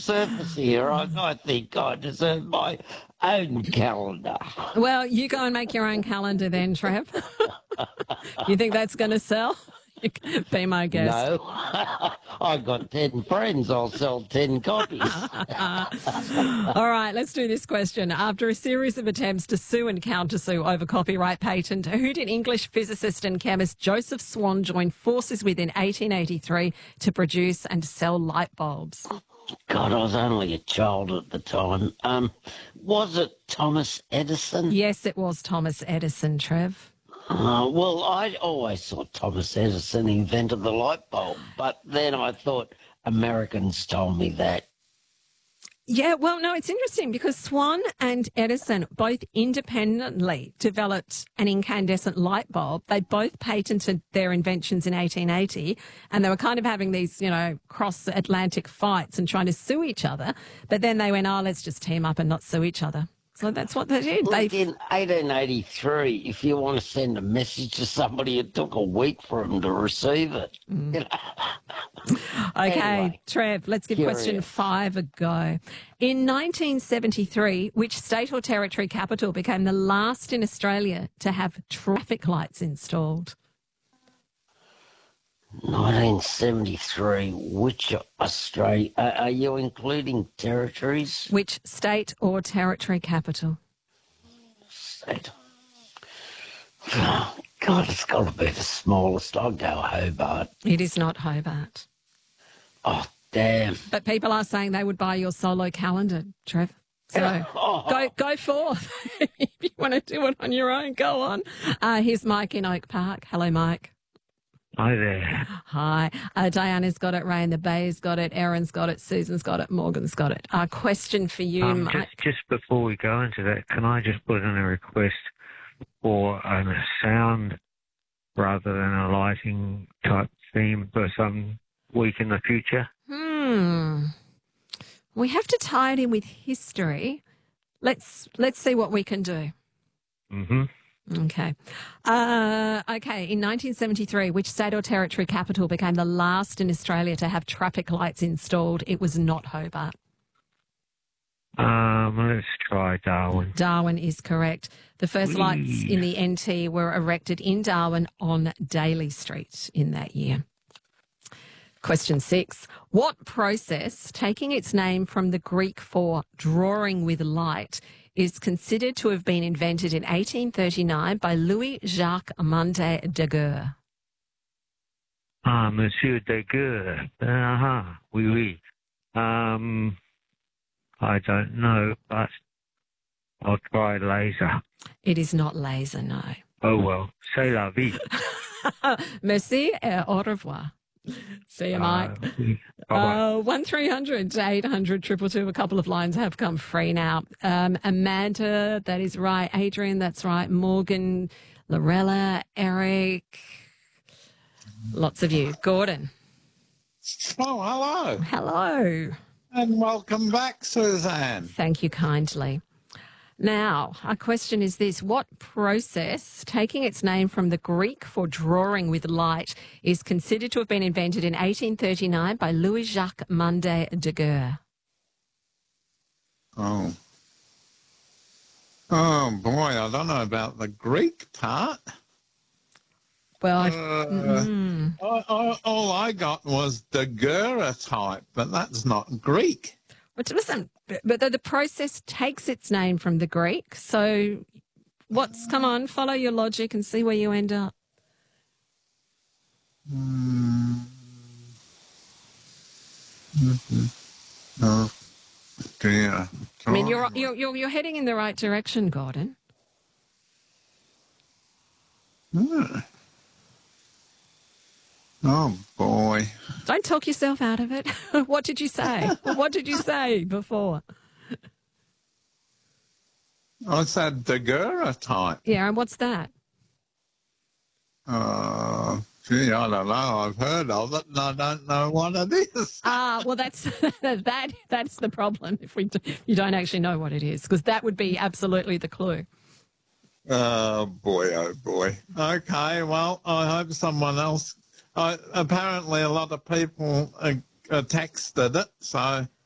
surface here. I think I deserve my own calendar. Well, you go and make your own calendar then, Trev. You think that's going to sell? You can be my guest. No, I've got 10 friends. I'll sell 10 copies. All right, let's do this question. After a series of attempts to sue and countersue over copyright patent, who did English physicist and chemist Joseph Swan join forces with in 1883 to produce and sell light bulbs? God, I was only a child at the time. Was it Thomas Edison? Yes, it was Thomas Edison, Trev. Well, I always thought Thomas Edison invented the light bulb, but then I thought Americans told me that. Yeah, well, no, it's interesting because Swan and Edison both independently developed an incandescent light bulb. They both patented their inventions in 1880, and they were kind of having these, cross-Atlantic fights and trying to sue each other. But then they went, let's just team up and not sue each other. So that's what they did. Look, in 1883, if you want to send a message to somebody, it took a week for them to receive it. Okay, Anyway, Trev, let's give question 5 a go. In 1973, which state or territory capital became the last in Australia to have traffic lights installed? 1973, which Australia? Are you including territories? Which state or territory capital? State. Oh, God, it's got to be the smallest. I'll go Hobart. It is not Hobart. Oh, damn. But people are saying they would buy your solo calendar, Trev. So go forth. If you want to do it on your own, go on. Here's Mike in Oak Park. Hello, Mike. Hi there. Hi. Diana's got it. Ray in the Bay's got it. Erin's got it. Susan's got it. Morgan's got it. Question for you, Mike. Just before we go into that, can I just put in a request for a sound rather than a lighting type theme for some week in the future? We have to tie it in with history. Let's see what we can do. Mm-hmm. Okay. Okay. In 1973, which state or territory capital became the last in Australia to have traffic lights installed? It was not Hobart. Let's try Darwin. Darwin is correct. The first lights in the NT were erected in Darwin on Daly Street in that year. Question 6. What process, taking its name from the Greek for drawing with light, is considered to have been invented in 1839 by Louis-Jacques Mondet Daguerre? Monsieur Daguerre. Oui, oui. I don't know, but I'll try laser. It is not laser, no. Oh, well. C'est la vie. Merci et au revoir. See you, Mike. 1300 800 222. A couple of lines have come free now. Amanda, that is right. Adrian, that's right. Morgan, Lorella, Eric. Lots of you. Gordon. Oh, hello. Hello. And welcome back, Suzanne. Thank you kindly. Now, our question is this. What process, taking its name from the Greek for drawing with light, is considered to have been invented in 1839 by Louis-Jacques Mondet Daguerre? Oh, boy, I don't know about the Greek part. Well, all I got was daguerreotype, but that's not Greek. listen, but the process takes its name from the Greek. So come on, follow your logic and see where you end up. Oh, dear. I mean, you're heading in the right direction, Gordon. Oh, boy. Don't talk yourself out of it. What did you say? What did you say before? I said daguerreotype. Yeah, and what's that? Gee, I don't know. I've heard of it and I don't know what it is. Well, that's that's the problem if you don't actually know what it is, because that would be absolutely the clue. Oh, boy, oh, boy. Okay, well, I hope someone else... apparently a lot of people texted it, so